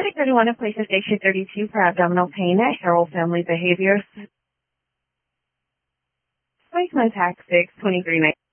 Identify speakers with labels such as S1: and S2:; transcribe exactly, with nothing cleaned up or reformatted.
S1: Paramedic thirty-one in place of station thirty-two for abdominal pain at Harold Family Behaviors. Spaceman Tax six twenty-three